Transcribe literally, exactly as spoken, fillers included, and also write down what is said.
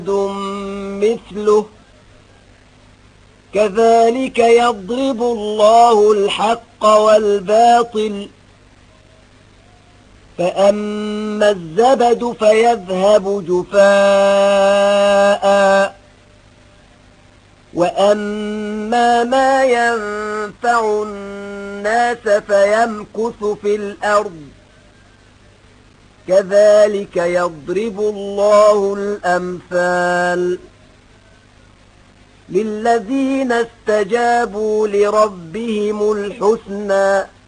مثله كذلك يضرب الله الحق والباطل فأما الزبد فيذهب جفاء وأما ما ينفع الناس فيمكث في الأرض كذلك يضرب الله الأمثال للذين استجابوا لربهم الحسنى